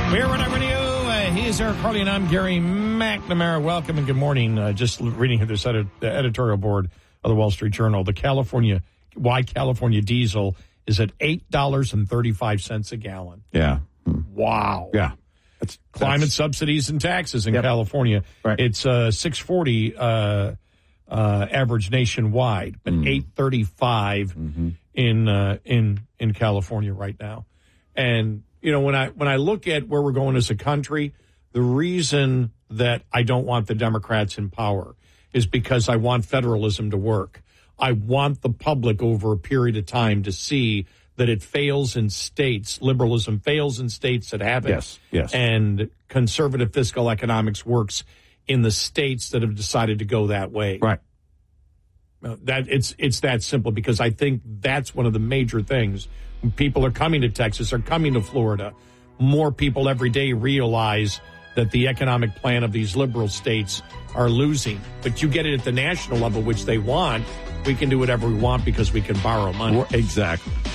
We're running you. He's Eric Harley, and I'm Gary McNamara. Welcome and good morning. Just reading here this editorial board of the Wall Street Journal. Why California diesel is at $8.35 a gallon. Yeah. Wow. Yeah. Climate subsidies and taxes in California. Right. It's $6.40 average nationwide, but $8.35 in California right now. And you know, when I look at where we're going as a country, the reason that I don't want the Democrats in power is because I want federalism to work. I want the public over a period of time to see that it fails in states. Liberalism fails in states that have it. Yes. And conservative fiscal economics works in the states that have decided to go that way. Right. That it's that simple, because I think that's one of the major things. When people are coming to Texas, are coming to Florida, more people every day realize that the economic plan of these liberal states are losing. But you get it at the national level, which they want. We can do whatever we want because we can borrow money. Exactly.